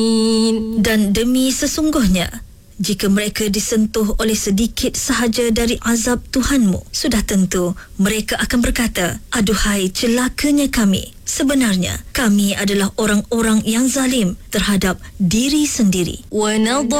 Dan demi sesungguhnya, jika mereka disentuh oleh sedikit sahaja dari azab Tuhanmu, sudah tentu mereka akan berkata, aduhai celakanya kami. Sebenarnya, kami adalah orang-orang yang zalim terhadap diri sendiri.